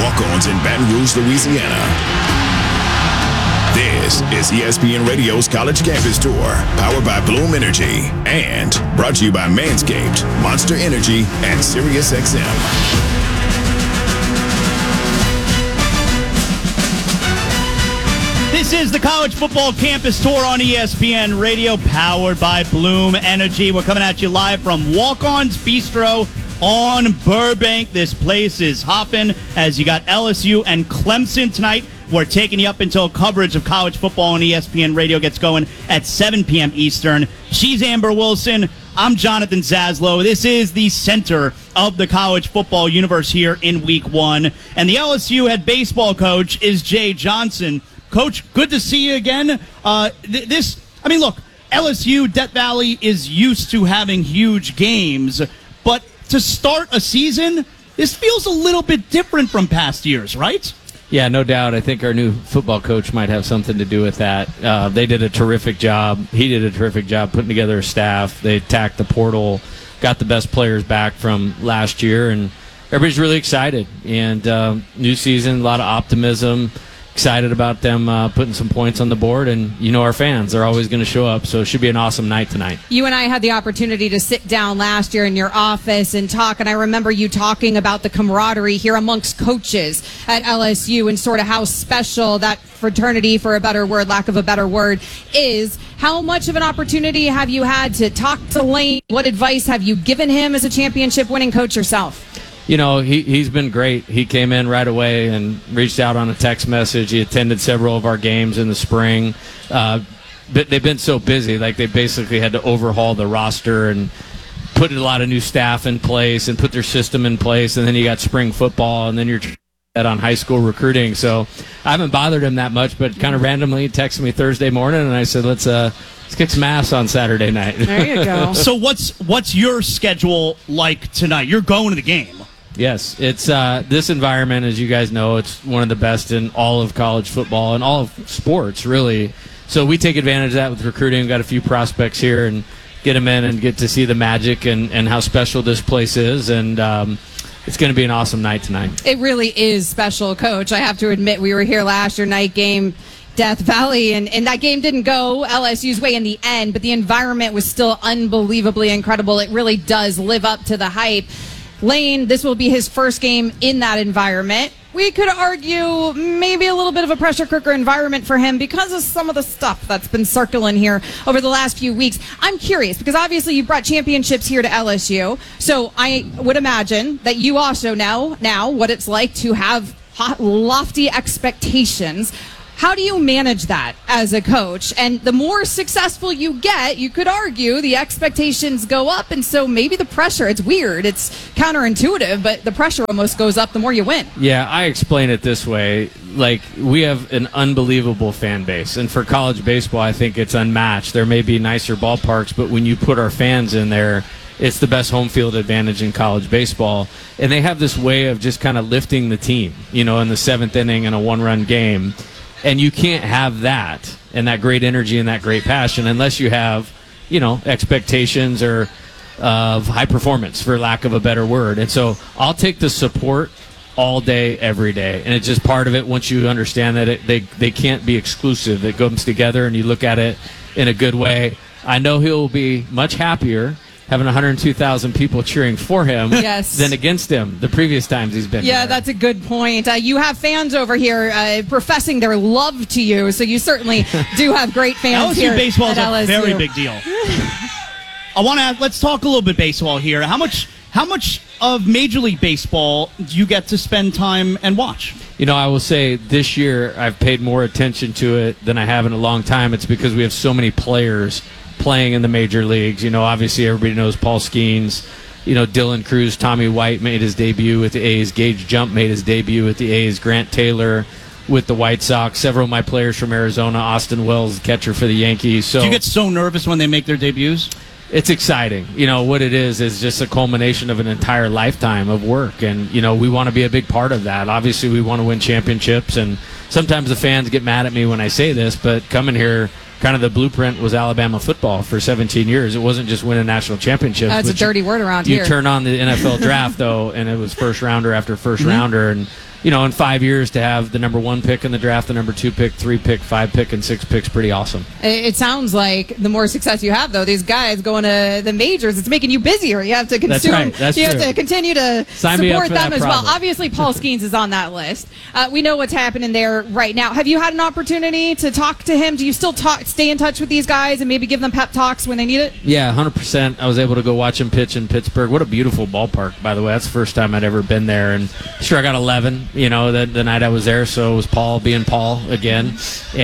Walk-Ons in Baton Rouge, Louisiana. This is ESPN Radio's College Campus Tour, powered by Bloom Energy, and brought to you by Manscaped, Monster Energy, and SiriusXM. This is the College Football Campus Tour on ESPN Radio, powered by Bloom Energy. We're coming at you live from Walk-Ons Bistro on Burbank. This place is hopping as you got LSU and Clemson tonight. We're taking you up until coverage of college football on ESPN Radio gets going at 7 p.m. Eastern. She's Amber Wilson. I'm Jonathan Zaslow. This is the center of the college football universe here in Week 1. And the LSU head baseball coach is Jay Johnson. Coach, good to see you again. Look, LSU, Death Valley is used to having huge games, but to start a season, this feels a little bit different from past years, right? Yeah, no doubt. I think our new football coach might have something to do with that. They did a terrific job. He did a terrific job putting together a staff. They attacked the portal, got the best players back from last year, and everybody's really excited. And new season, a lot of optimism. Excited about them putting some points on the board, and our fans are always going to show up, so it should be an awesome night tonight. You and I had the opportunity to sit down last year in your office and talk, and I remember you talking about the camaraderie here amongst coaches at LSU and sort of how special that fraternity, for a better word, lack of a better word, is. How much of an opportunity have you had to talk to Lane? What advice have you given him as a championship-winning coach yourself? He's been great. He came in right away and reached out on a text message. He attended several of our games in the spring. But they've been so busy, like they basically had to overhaul the roster and put a lot of new staff in place and put their system in place. And then you got spring football, and then you're on high school recruiting. So I haven't bothered him that much, but kind of randomly texted me Thursday morning, and I said, let's kick some ass on Saturday night. There you go. So what's your schedule like tonight? You're going to the game. Yes, it's this environment, as you guys know, it's one of the best in all of college football and all of sports, really. So we take advantage of that with recruiting. We've got a few prospects here and get them in and get to see the magic and how special this place is. And it's going to be an awesome night tonight. It really is special, Coach. I have to admit, we were here last year, night game, Death Valley, and that game didn't go LSU's way in the end, but the environment was still unbelievably incredible. It really does live up to the hype. Lane, this will be his first game in that environment. We could argue maybe a little bit of a pressure cooker environment for him because of some of the stuff that's been circling here over the last few weeks. I'm curious because obviously you brought championships here to LSU, so I would imagine that you also know now what it's like to have lofty expectations. How do you manage that as a coach? And the more successful you get, you could argue the expectations go up, and so maybe the pressure, it's weird, it's counterintuitive, but the pressure almost goes up the more you win. Yeah, I explain it this way. Like, we have an unbelievable fan base, and for college baseball, I think it's unmatched. There may be nicer ballparks, but when you put our fans in there, it's the best home field advantage in college baseball. And they have this way of just kind of lifting the team, in the seventh inning in a one-run game. And you can't have that and that great energy and that great passion unless you have, expectations or of high performance, for lack of a better word. And so I'll take the support all day, every day. And it's just part of it once you understand that they can't be exclusive. It comes together and you look at it in a good way. I know he'll be much happier having 102,000 people cheering for him than against him the previous times he's been Yeah, there. That's a good point. You have fans over here professing their love to you, so you certainly do have great fans here LSU baseball is at a LSU. very big deal. I want to let's talk a little bit baseball here. How much of Major League Baseball do you get to spend time and watch? I will say this year I've paid more attention to it than I have in a long time. It's because we have so many players playing in the major leagues. Obviously everybody knows Paul Skeens. Dylan Cruz, Tommy White made his debut with the A's. Gage Jump made his debut with the A's. Grant Taylor with the White Sox. Several of my players from Arizona. Austin Wells, catcher for the Yankees. So do you get so nervous when they make their debuts? It's exciting. What it is just a culmination of an entire lifetime of work. And, we want to be a big part of that. Obviously, we want to win championships. And sometimes the fans get mad at me when I say this, but coming here, kind of the blueprint was Alabama football for 17 years. It wasn't just winning national championships. That's a dirty word around here. You turn on the NFL draft, though, and it was first rounder after first rounder. And in 5 years to have the number 1 pick in the draft, the number 2 pick, 3 pick, 5 pick, and 6 picks, pretty awesome. It sounds like the more success you have, though, these guys going to the majors, it's making you busier. You have to consume. That's right. That's you true. have to continue to Sign me up support for them that as well. problem. Obviously, Paul Skeens is on that list. We know what's happening there right now. Have you had an opportunity to talk to him? Do you still stay in touch with these guys and maybe give them pep talks when they need it? Yeah, 100%. I was able to go watch him pitch in Pittsburgh. What a beautiful ballpark, by the way. That's the first time I'd ever been there. And sure, I got 11, the night I was there, so it was Paul being Paul again.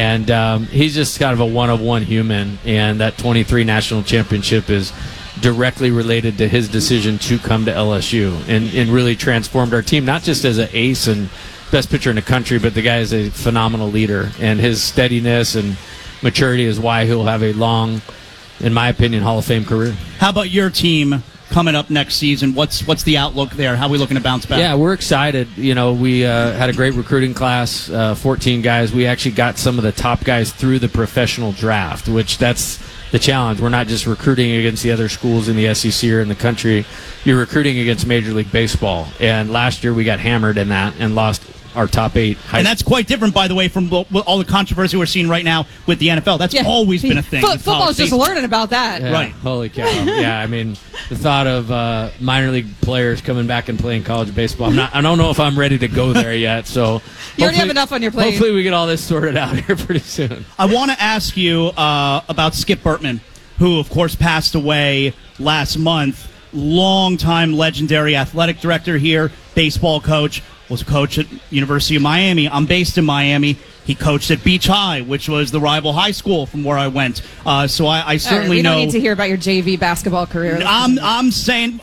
And he's just kind of a one-of-one human, and that 23 national championship is directly related to his decision to come to LSU and really transformed our team, not just as an ace and best pitcher in the country, but the guy is a phenomenal leader, and his steadiness and maturity is why he'll have a long, in my opinion, Hall of Fame career. How about your team coming up next season? What's the outlook there? How are we looking to bounce back? Yeah, we're excited. We had a great recruiting class, 14 guys. We actually got some of the top guys through the professional draft, which that's the challenge. We're not just recruiting against the other schools in the SEC or in the country. You're recruiting against Major League Baseball. And last year we got hammered in that and lost our top 8. And that's quite different, by the way, from all the controversy we're seeing right now with the NFL. That's always been a thing. Football's just learning about that. Yeah, right. Holy cow. Yeah, I mean, the thought of minor league players coming back and playing college baseball, I don't know if I'm ready to go there yet. So you already have enough on your plate. Hopefully we get all this sorted out here pretty soon. I want to ask you about Skip Bertman, who, of course, passed away last month. Longtime legendary athletic director here, baseball coach, was a coach at University of Miami. I'm based in Miami. He coached at Beach High, which was the rival high school from where I went. So I certainly know. We don't need to hear about your JV basketball career. I'm saying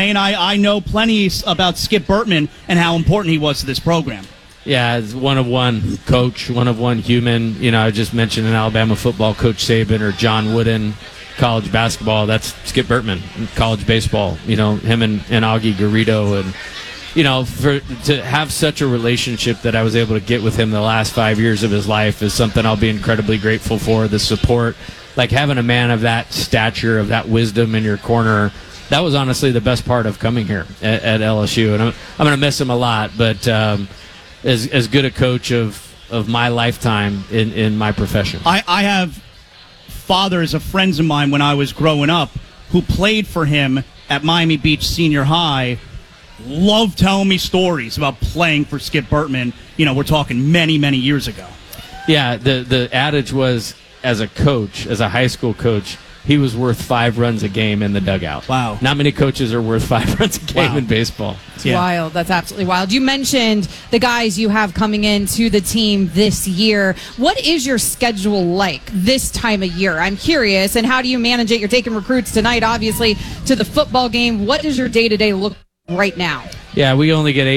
I know plenty about Skip Bertman and how important he was to this program. Yeah, it's one-of-one coach, one-of-one human. I just mentioned in Alabama football, Coach Saban or John Wooden. College basketball, that's Skip Bertman. College baseball, him and Augie Garrido, and to have such a relationship that I was able to get with him the last 5 years of his life is something I'll be incredibly grateful for. The support, like having a man of that stature, of that wisdom in your corner, that was honestly the best part of coming here at LSU, and I'm going to miss him a lot. But as good a coach of my lifetime in my profession, I have fathers of friends of mine when I was growing up who played for him at Miami Beach Senior High. Love telling me stories about playing for Skip Bertman. We're talking many, many years ago. Yeah, the adage was, as a coach, as a high school coach, he was worth 5 runs a game in the dugout. Wow. Not many coaches are worth 5 runs a game in baseball. It's wild. That's absolutely wild. You mentioned the guys you have coming into the team this year. What is your schedule like this time of year? I'm curious. And how do you manage it? You're taking recruits tonight, obviously, to the football game. What does your day-to-day look like right now? Yeah, we only get